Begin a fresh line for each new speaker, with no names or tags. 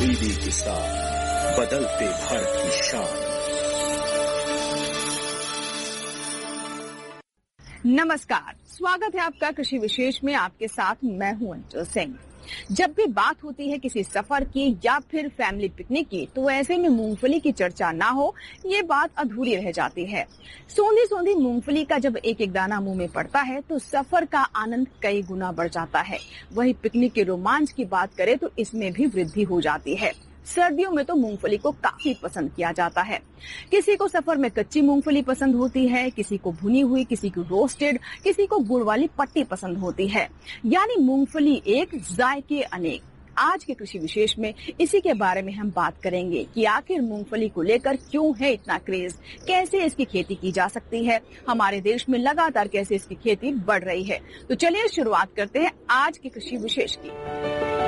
दीदी के साथ बदलते भारत की शान।
नमस्कार, स्वागत है आपका कृषि विशेष में। आपके साथ मैं हूं अंचल सिंह। जब भी बात होती है किसी सफर की या फिर फैमिली पिकनिक की, तो ऐसे में मूंगफली की चर्चा ना हो ये बात अधूरी रह जाती है। सोंधी सोंधी मूंगफली का जब एक एक दाना मुंह में पड़ता है तो सफर का आनंद कई गुना बढ़ जाता है। वही पिकनिक के रोमांच की बात करें तो इसमें भी वृद्धि हो जाती है। सर्दियों में तो मूंगफली को काफी पसंद किया जाता है। किसी को सफर में कच्ची मूंगफली पसंद होती है, किसी को भुनी हुई, किसी को रोस्टेड, किसी को गुड़ वाली पट्टी पसंद होती है। यानी मूंगफली एक, जायके अनेक। आज के कृषि विशेष में इसी के बारे में हम बात करेंगे कि आखिर मूंगफली को लेकर क्यों है इतना क्रेज, कैसे इसकी खेती की जा सकती है, हमारे देश में लगातार कैसे इसकी खेती बढ़ रही है। तो चलिए शुरुआत करते हैं आज के कृषि विशेष की।